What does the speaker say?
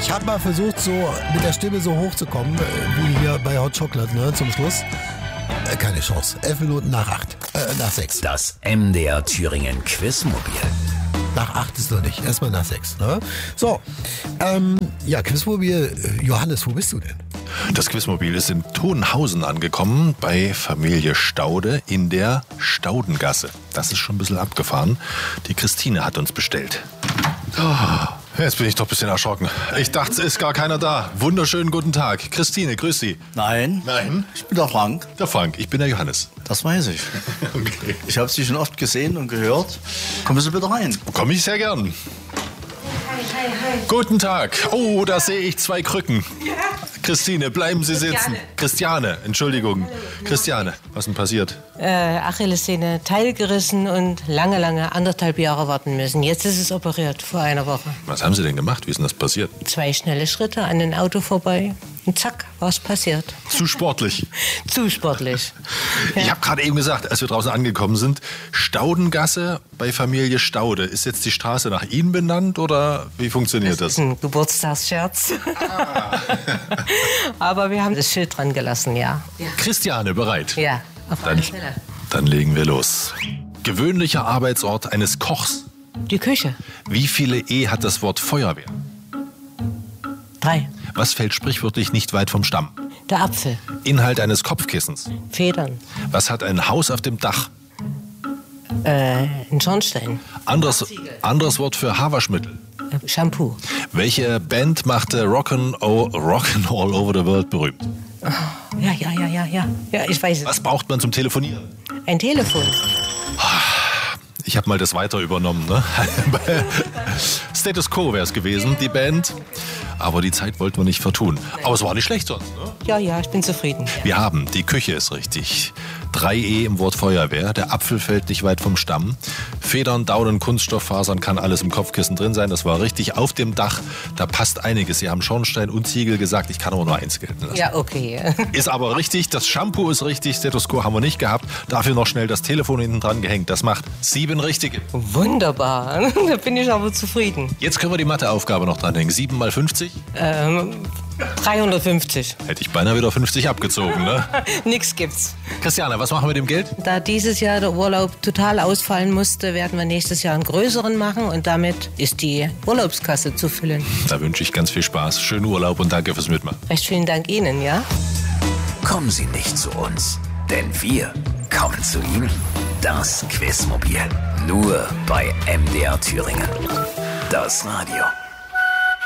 Ich habe mal versucht, so mit der Stimme so hochzukommen, wie hier bei Hot Chocolate, ne, zum Schluss. Keine Chance. 11 Minuten nach 6. Das MDR Thüringen Quizmobil. Nach 8 ist noch nicht. Erstmal nach 6. Ne? So, Quizmobil. Johannes, wo bist du denn? Das Quizmobil ist in Thonhausen angekommen, bei Familie Staude in der Staudengasse. Das ist schon ein bisschen abgefahren. Die Christine hat uns bestellt. Jetzt bin ich doch ein bisschen erschrocken. Ich dachte, es ist gar keiner da. Wunderschönen guten Tag. Christine, grüß Sie. Nein. Ich bin der Frank. Der Frank, ich bin der Johannes. Das weiß ich. Okay. Ich habe Sie schon oft gesehen und gehört. Kommen Sie bitte rein. Komme ich sehr gern. Hi. Guten Tag. Oh, da sehe ich 2 Krücken. Ja. Christine, bleiben Sie sitzen. Christiane, Entschuldigung. Christiane, was ist denn passiert? Achillessehne teilgerissen und lange, 1,5 Jahre warten müssen. Jetzt ist es operiert, vor einer Woche. Was haben Sie denn gemacht? Wie ist denn das passiert? 2 schnelle Schritte an ein Auto vorbei. Und zack, war's passiert. Zu sportlich. Zu sportlich. Ja. Ich habe gerade eben gesagt, als wir draußen angekommen sind, Staudengasse bei Familie Staude. Ist jetzt die Straße nach Ihnen benannt oder wie funktioniert das? Das ist ein Geburtstagsscherz. Aber wir haben das Schild dran gelassen, ja. Christiane, bereit? Ja, auf alle Fälle. Dann legen wir los. Gewöhnlicher Arbeitsort eines Kochs. Die Küche. Wie viele E hat das Wort Feuerwehr? 3. Was fällt sprichwörtlich nicht weit vom Stamm? Der Apfel. Inhalt eines Kopfkissens. Federn. Was hat ein Haus auf dem Dach? Ein Schornstein. Anderes Wort für Haarwaschmittel. Shampoo. Welche Band machte Rock'n' All Over the World berühmt? Ja. Ja, ich weiß es. Was braucht man zum Telefonieren? Ein Telefon. Ich habe mal das weiter übernommen. Ne? Status Quo wäre es gewesen, die Band. Aber die Zeit wollten wir nicht vertun. Aber es war nicht schlecht sonst. Ne? Ja, ich bin zufrieden. Wir haben, die Küche ist richtig. 3 E im Wort Feuerwehr. Der Apfel fällt nicht weit vom Stamm. Federn, Daunen, Kunststofffasern, kann alles im Kopfkissen drin sein. Das war richtig. Auf dem Dach, da passt einiges. Sie haben Schornstein und Ziegel gesagt. Ich kann aber nur eins gelten lassen. Ja, okay. Ist aber richtig. Das Shampoo ist richtig. Status Quo haben wir nicht gehabt. Dafür noch schnell das Telefon hinten dran gehängt. Das macht 7 richtige. Wunderbar. Da bin ich aber zufrieden. Jetzt können wir die Matheaufgabe noch dranhängen. 7 mal 50? 350. Hätte ich beinahe wieder 50 abgezogen, ne? Nix gibt's. Christiane, was machen wir mit dem Geld? Da dieses Jahr der Urlaub total ausfallen musste, werden wir nächstes Jahr einen größeren machen und damit ist die Urlaubskasse zu füllen. Da wünsche ich ganz viel Spaß, schönen Urlaub und danke fürs Mitmachen. Recht vielen Dank Ihnen, ja? Kommen Sie nicht zu uns, denn wir kommen zu Ihnen. Das Quizmobil. Nur bei MDR Thüringen. Das Radio.